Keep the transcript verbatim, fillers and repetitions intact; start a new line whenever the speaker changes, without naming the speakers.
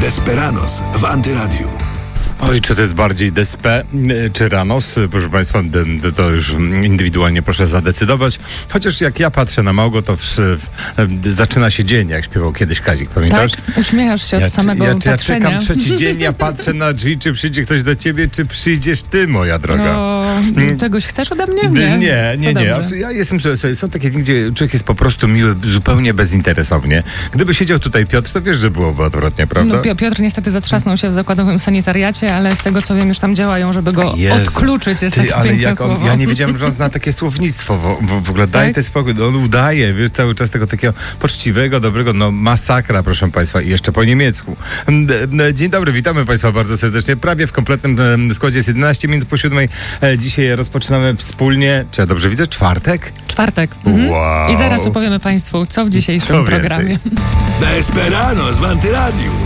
Desperanos w Antyradiu.
Oj, czy to jest bardziej Despe czy Ranos? Proszę Państwa, to już indywidualnie proszę zadecydować. Chociaż jak ja patrzę na Małgo, to w, w, zaczyna się dzień, jak śpiewał kiedyś Kazik, pamiętasz?
Tak, uśmiechasz się od
ja,
samego
ja, ja
patrzenia.
czekam trzeci dzień, ja patrzę na drzwi, czy przyjdzie ktoś do ciebie, czy przyjdziesz ty, moja droga.
O, czegoś chcesz ode mnie? Nie,
nie, nie. nie.
Dobrze.
Ja jestem, są takie dni, gdzie człowiek jest po prostu miły, zupełnie bezinteresownie. Gdyby siedział tutaj Piotr, to wiesz, że byłoby odwrotnie, prawda?
No, Piotr niestety zatrzasnął się w zakładowym sanitariacie, ale z tego co wiem, już tam działają, żeby go
Jezu.
odkluczyć. Jest
Ty,
takie
ale
piękne
jak on,
słowo.
ja nie wiedziałem, że on zna takie słownictwo. W, w, w ogóle daj
Tak?
ten spokój. On udaje, wiesz, cały czas tego takiego poczciwego, dobrego, no masakra, proszę Państwa, i jeszcze po niemiecku. Dzień dobry, witamy Państwa bardzo serdecznie. Prawie w kompletnym składzie jest jedenaście minut po siódmej. Dzisiaj rozpoczynamy wspólnie, czy ja dobrze widzę, czwartek?
Czwartek. Mhm.
Wow.
I zaraz opowiemy Państwu, co w dzisiejszym
Co więcej?
programie.
Desperanos w Antyradiu.